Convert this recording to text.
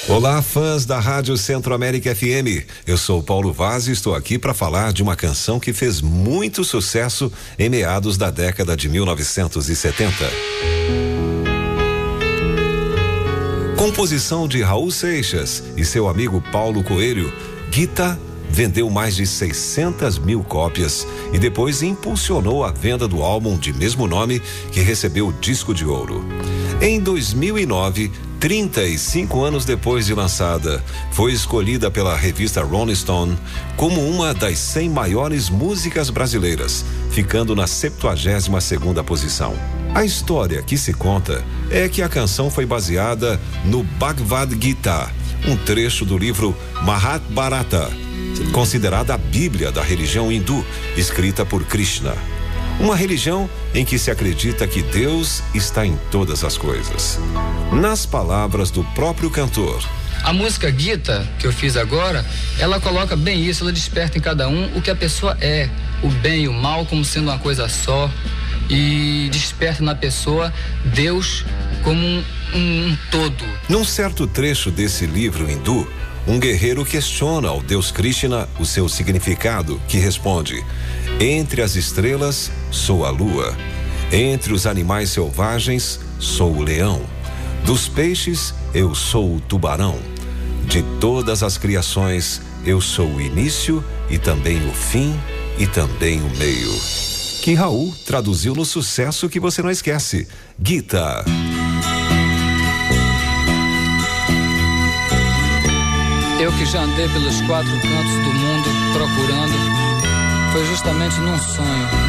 Olá, fãs da Rádio Centro-América FM. Eu sou Paulo Vaz e estou aqui para falar de uma canção que fez muito sucesso em meados da década de 1970. Composição de Raul Seixas e seu amigo Paulo Coelho, Guita vendeu mais de 600 mil cópias e depois impulsionou a venda do álbum de mesmo nome, que recebeu o disco de ouro. Em 2009, 35 anos depois de lançada, foi escolhida pela revista Rolling Stone como uma das 100 maiores músicas brasileiras, ficando na 72ª posição. A história que se conta é que a canção foi baseada no Bhagavad Gita, um trecho do livro Mahabharata, considerada a Bíblia da religião hindu, escrita por Krishna. Uma religião em que se acredita que Deus está em todas as coisas. Nas palavras do próprio cantor. A música Gita, que eu fiz agora, ela coloca bem isso, ela desperta em cada um o que a pessoa é, o bem e o mal como sendo uma coisa só, e desperta na pessoa Deus como um todo. Num certo trecho desse livro hindu, um guerreiro questiona ao Deus Krishna o seu significado, que responde: entre as estrelas, sou a lua. Entre os animais selvagens, sou o leão. Dos peixes, eu sou o tubarão. De todas as criações, eu sou o início e também o fim e também o meio. Que Raul traduziu no sucesso que você não esquece, Gita. Eu que já andei pelos 4 cantos do mundo procurando, foi justamente num sonho